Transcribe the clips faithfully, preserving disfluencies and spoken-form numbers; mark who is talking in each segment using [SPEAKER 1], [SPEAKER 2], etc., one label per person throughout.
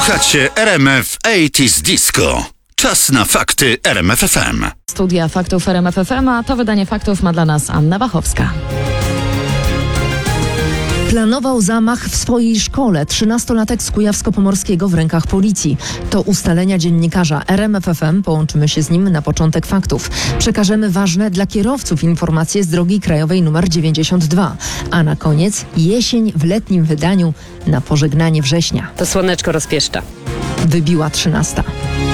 [SPEAKER 1] Słuchacie R M F osiemdziesiąt Disco. Czas na fakty R M F F M.
[SPEAKER 2] Studia faktów R M F F M, a to wydanie faktów ma dla nas Anna Wachowska.
[SPEAKER 3] Planował zamach w swojej szkole. Trzynastolatek z Kujawsko-Pomorskiego w rękach policji. To ustalenia dziennikarza R M F F M. Połączymy się z nim na początek faktów. Przekażemy ważne dla kierowców informacje z drogi krajowej numer dziewięćdziesiąt dwa. A na koniec jesień w letnim wydaniu na pożegnanie września.
[SPEAKER 4] To słoneczko rozpieszcza.
[SPEAKER 3] Wybiła trzynasta.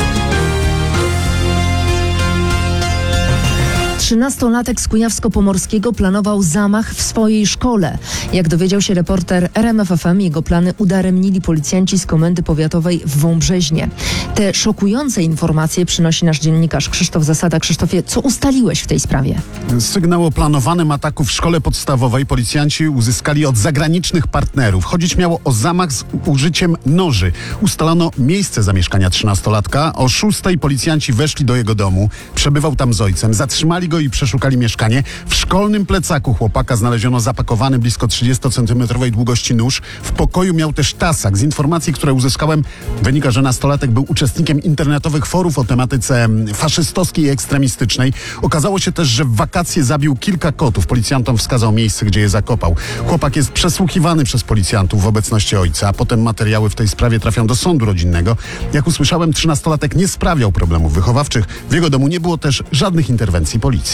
[SPEAKER 3] Trzynastolatek z Kujawsko-Pomorskiego planował zamach w swojej szkole. Jak dowiedział się reporter R M F F M, jego plany udaremnili policjanci z Komendy Powiatowej w Wąbrzeźnie. Te szokujące informacje przynosi nasz dziennikarz Krzysztof Zasada. Krzysztofie, co ustaliłeś w tej sprawie?
[SPEAKER 5] Sygnał o planowanym ataku w szkole podstawowej policjanci uzyskali od zagranicznych partnerów. Chodzić miało o zamach z użyciem noży. Ustalono miejsce zamieszkania trzynastolatka. O szóstej policjanci weszli do jego domu. Przebywał tam z ojcem. Zatrzymali go i przeszukali mieszkanie. W szkolnym plecaku chłopaka znaleziono zapakowany blisko trzydziestocentymetrowej długości nóż. W pokoju miał też tasak. Z informacji, które uzyskałem, wynika, że nastolatek był uczestnikiem internetowych forów o tematyce faszystowskiej i ekstremistycznej. Okazało się też, że w wakacje zabił kilka kotów. Policjantom wskazał miejsce, gdzie je zakopał. Chłopak jest przesłuchiwany przez policjantów w obecności ojca, a potem materiały w tej sprawie trafią do sądu rodzinnego. Jak usłyszałem, trzynastolatek nie sprawiał problemów wychowawczych. W jego domu nie było też żadnych interwencji policji.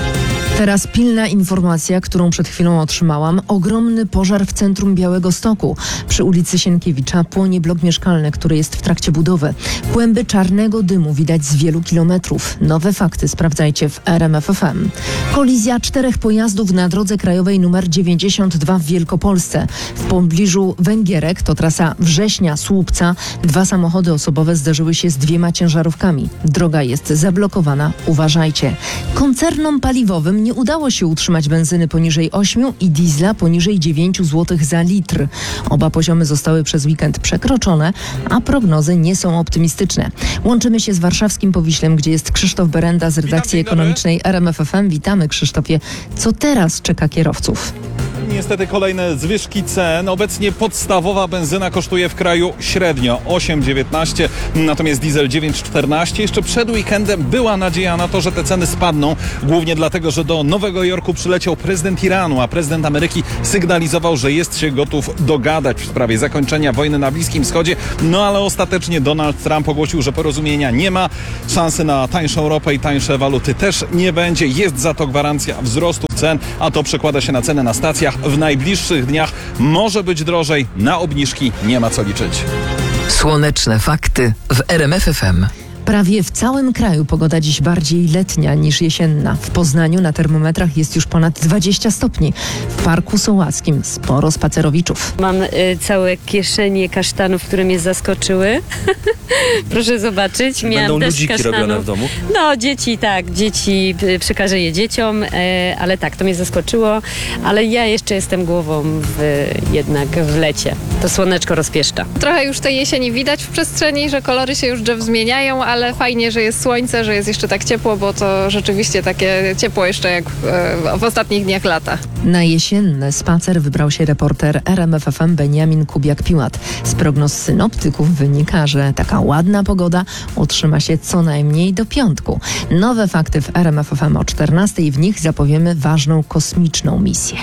[SPEAKER 3] Teraz pilna informacja, którą przed chwilą otrzymałam. Ogromny pożar w centrum Białegostoku. Przy ulicy Sienkiewicza płonie blok mieszkalny, który jest w trakcie budowy. Kłęby czarnego dymu widać z wielu kilometrów. Nowe fakty sprawdzajcie w R M F F M. Kolizja czterech pojazdów na drodze krajowej numer dziewięćdziesiąt dwa w Wielkopolsce. W pobliżu Węgierek, to trasa Września-Słupca. Dwa samochody osobowe zderzyły się z dwiema ciężarówkami. Droga jest zablokowana. Uważajcie. Koncernom paliwowym nie udało się utrzymać benzyny poniżej ośmiu i diesla poniżej dziewięciu złotych za litr. Oba poziomy zostały przez weekend przekroczone, a prognozy nie są optymistyczne. Łączymy się z warszawskim Powiślem, gdzie jest Krzysztof Berenda z redakcji ekonomicznej R M F F M. Witamy, Krzysztofie. Co teraz czeka kierowców?
[SPEAKER 6] Niestety kolejne zwyżki cen. Obecnie podstawowa benzyna kosztuje w kraju średnio osiem dziewiętnaście, natomiast diesel dziewięć czternaście. Jeszcze przed weekendem była nadzieja na to, że te ceny spadną, głównie dlatego, że do Nowego Jorku przyleciał prezydent Iranu, a prezydent Ameryki sygnalizował, że jest się gotów dogadać w sprawie zakończenia wojny na Bliskim Wschodzie. No ale ostatecznie Donald Trump ogłosił, że porozumienia nie ma. Szansy na tańszą ropę i tańsze waluty też nie będzie. Jest za to gwarancja wzrostu cen, a to przekłada się na ceny na stacjach. W najbliższych dniach może być drożej, na obniżki nie ma co liczyć.
[SPEAKER 7] Słoneczne fakty w R M F F M.
[SPEAKER 3] Prawie w całym kraju pogoda dziś bardziej letnia niż jesienna. W Poznaniu na termometrach jest już ponad dwadzieścia stopni. W Parku Sołackim sporo spacerowiczów.
[SPEAKER 4] Mam y, całe kieszenie kasztanów, które mnie zaskoczyły. Proszę zobaczyć. Miałam
[SPEAKER 8] Będą
[SPEAKER 4] też
[SPEAKER 8] ludziki
[SPEAKER 4] kasztanów.
[SPEAKER 8] robione w domu?
[SPEAKER 4] No, dzieci, tak. Dzieci, y, przekażę je dzieciom, y, ale tak, to mnie zaskoczyło. Ale ja jeszcze jestem głową w, jednak w lecie. To słoneczko rozpieszcza.
[SPEAKER 9] Trochę już tej jesieni widać w przestrzeni, że kolory się już drzew zmieniają, ale fajnie, że jest słońce, że jest jeszcze tak ciepło, bo to rzeczywiście takie ciepło jeszcze jak w ostatnich dniach lata.
[SPEAKER 3] Na jesienny spacer wybrał się reporter R M F F M Beniamin Kubiak-Piłat. Z prognoz synoptyków wynika, że taka ładna pogoda utrzyma się co najmniej do piątku. Nowe fakty w R M F F M o czternastej. W nich zapowiemy ważną kosmiczną misję.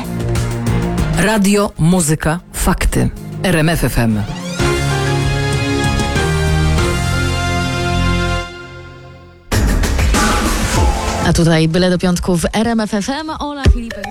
[SPEAKER 7] Radio, muzyka, fakty. R M F F M.
[SPEAKER 2] A tutaj byle do piątku w R M F F M. Ola Filipek.